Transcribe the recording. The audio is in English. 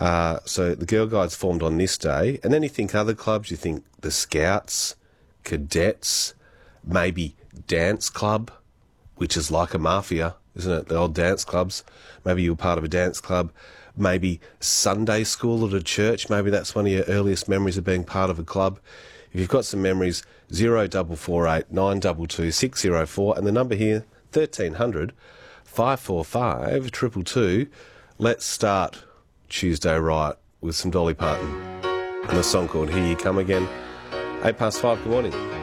So the Girl Guides formed on this day. And then you think other clubs, you think the Scouts, Cadets, maybe Dance Club, which is like a mafia, isn't it? The old dance clubs. Maybe you were part of a dance club. Maybe Sunday school at a church. Maybe that's one of your earliest memories of being part of a club. If you've got some memories, 0448 922 604, and the number here, 1300 545 222. Let's start Tuesday right with some Dolly Parton and a song called Here You Come Again. 5:08, good morning.